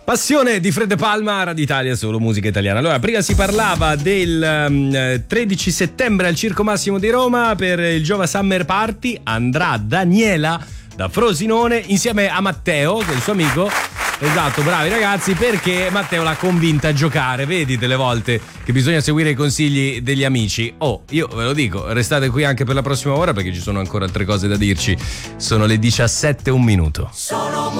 Passione di Fred De Palma, Radio Italia, solo musica italiana. Allora, prima si parlava del 13 settembre al Circo Massimo di Roma per il Giova Summer Party. Andrà Daniela da Frosinone insieme a Matteo, che è il suo amico. Esatto, bravi ragazzi, perché Matteo l'ha convinta a giocare. Vedi delle volte che bisogna seguire i consigli degli amici. Io ve lo dico, restate qui anche per la prossima ora perché ci sono ancora altre cose da dirci. Sono le 17:01.